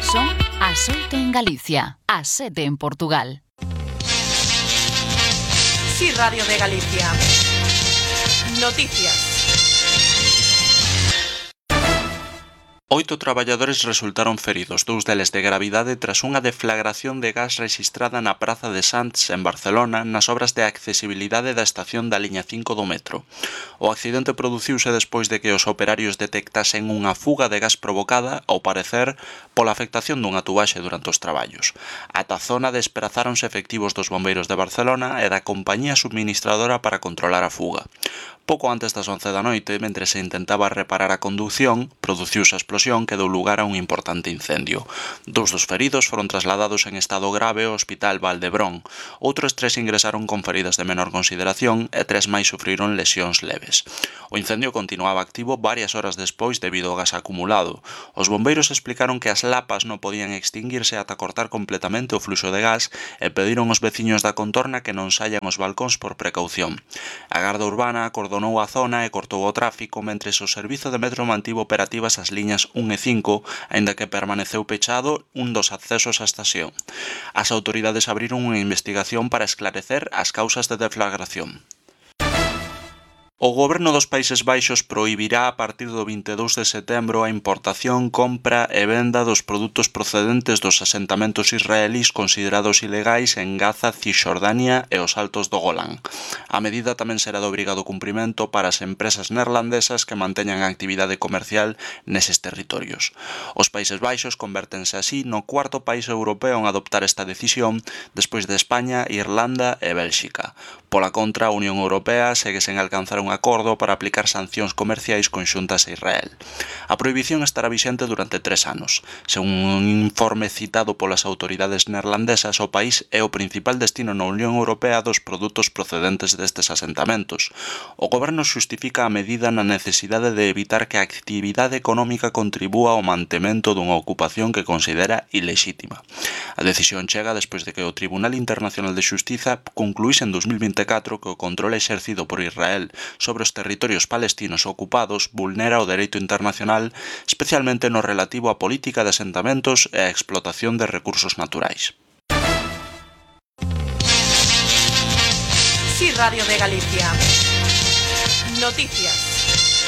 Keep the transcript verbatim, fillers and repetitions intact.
Son as oito en Galicia, as sete en Portugal. Sí, Radio de Galicia. Noticias. Oito traballadores resultaron feridos, dous deles de gravidade tras unha deflagración de gas rexistrada na Praza de Sants, en Barcelona, nas obras de accesibilidade da estación da liña cinco do metro. O accidente produciuse despois de que os operarios detectasen unha fuga de gas provocada, ao parecer, pola afectación dunha tubaxe durante os traballos. Ata a zona desprazáronse efectivos dos bombeiros de Barcelona e da compañía subministradora para controlar a fuga. Pouco antes das once da noite, mentre se intentaba reparar a condución, produciuse a explosión que deu lugar a un importante incendio. Dous dos feridos foron trasladados en estado grave ao Hospital Valdebrón. Outros tres ingresaron con feridas de menor consideración e tres máis sufriron lesións leves. O incendio continuaba activo varias horas despois debido ao gas acumulado. Os bombeiros explicaron que as lapas non podían extinguirse ata cortar completamente o fluxo de gas e pediron aos veciños da contorna que non saian aos balcóns por precaución. A Garda Urbana acordonou a zona e cortou o tráfico mentres o servizo de metro mantivo operativas as liñas un e cinco, aínda que permaneceu pechado un dos accesos á estación. As autoridades abriron unha investigación para esclarecer as causas de deflagración. O Goberno dos Países Baixos prohibirá a partir do vinte e dous de setembro a importación, compra e venda dos produtos procedentes dos asentamentos israelís considerados ilegais en Gaza, Cisxordania e os Altos do Golán. A medida tamén será de obrigado cumprimento para as empresas neerlandesas que manteñan a actividade comercial neses territorios. Os Países Baixos convértense así no cuarto país europeo en adoptar esta decisión despois de España, Irlanda e Bélxica. Pola contra, a Unión Europea segue sen alcanzar un acordo para aplicar sancións comerciais conxuntas a Israel. A prohibición estará vixente durante tres anos. Según un informe citado polas autoridades neerlandesas, o país é o principal destino na Unión Europea dos produtos procedentes destes asentamentos. O goberno xustifica a medida na necesidade de evitar que a actividade económica contribúa ao mantemento dunha ocupación que considera ilexítima. A decisión chega despois de que o Tribunal Internacional de Xustiza concluíse en dos mil vinte e catro que o control exercido por Israel sobre os territorios palestinos ocupados vulnera o dereito internacional, especialmente no relativo á política de asentamentos e á explotación de recursos naturais. Sí, Radio de Galicia. Noticias.